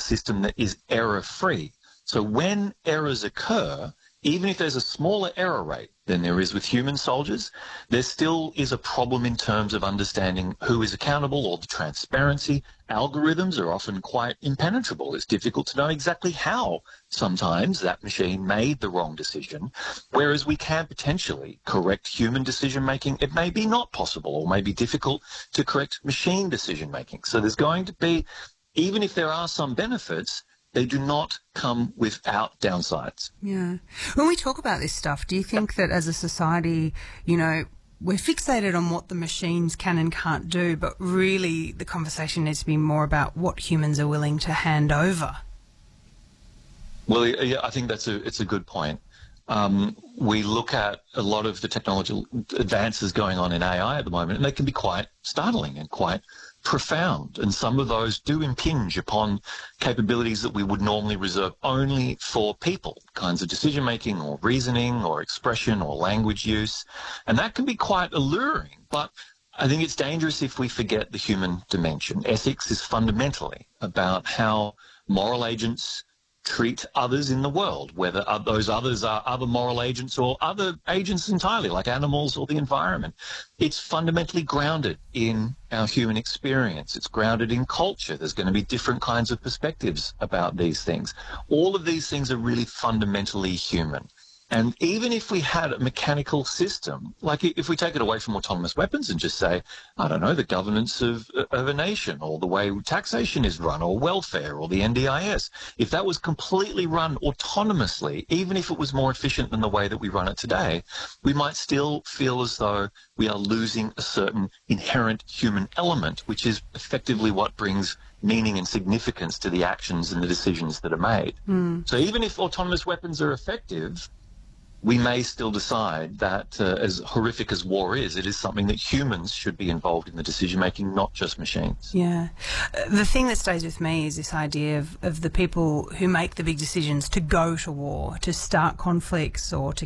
system that is error-free. So when errors occur, even if there's a smaller error rate than there is with human soldiers, there still is a problem in terms of understanding who is accountable or the transparency. Algorithms are often quite impenetrable. It's difficult to know exactly how sometimes that machine made the wrong decision, whereas we can potentially correct human decision-making. It may be not possible or may be difficult to correct machine decision-making. So there's going to be, even if there are some benefits, they do not come without downsides. Yeah. When we talk about this stuff, do you think that as a society, you know, we're fixated on what the machines can and can't do, but really the conversation needs to be more about what humans are willing to hand over? Well, yeah, I think it's a good point. We look at a lot of the technological advances going on in AI at the moment, and they can be quite startling and quite profound. And some of those do impinge upon capabilities that we would normally reserve only for people, kinds of decision-making or reasoning or expression or language use. And that can be quite alluring, but I think it's dangerous if we forget the human dimension. Ethics is fundamentally about how moral agents treat others in the world, whether those others are other moral agents or other agents entirely, like animals or the environment. It's fundamentally grounded in our human experience. It's grounded in culture. There's going to be different kinds of perspectives about these things. All of these things are really fundamentally human. And even if we had a mechanical system, like if we take it away from autonomous weapons and just say, I don't know, the governance of a nation or the way taxation is run or welfare or the NDIS, if that was completely run autonomously, even if it was more efficient than the way that we run it today, we might still feel as though we are losing a certain inherent human element, which is effectively what brings meaning and significance to the actions and the decisions that are made. So even if autonomous weapons are effective, we may still decide that as horrific as war is, it is something that humans should be involved in the decision-making, not just machines. Yeah. The thing that stays with me is this idea of the people who make the big decisions to go to war, to start conflicts or to